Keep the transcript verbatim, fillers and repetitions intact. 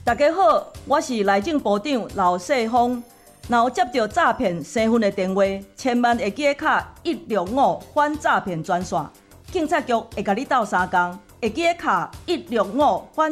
大家好，我是内政部长刘世峰。若有接到诈骗身份的电话，千万会记得卡一六五反诈骗专线，警察局会甲你斗相共，会记得卡一六五反。